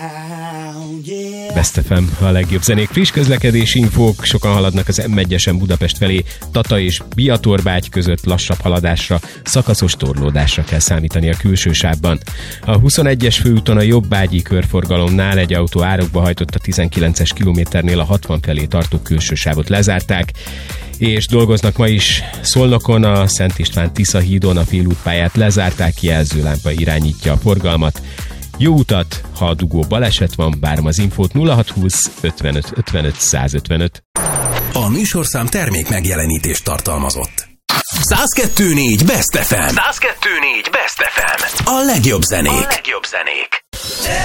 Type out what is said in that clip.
Best FM, a legjobb zenék, friss közlekedési infók, sokan haladnak az M1-esen Budapest felé, Tata és Biatorbágy között lassabb haladásra, szakaszos torlódásra kell számítani a külső sávban. A 21-es főúton a jobbágyi körforgalomnál egy autó árokba hajtott a 19-es kilométernél, a 60 felé tartó külső sávot lezárták, és dolgoznak ma is Szolnokon, a Szent István Tisza hídon a félútpályát lezárták, jelzőlámpa irányítja a forgalmat. Jó utat, ha a dugó baleset van, várom az infót 0620 55 55 155. A műsorszám termék megjelenítést tartalmazott. 102.4 Best FM. 102.4 Best FM. A legjobb zenék.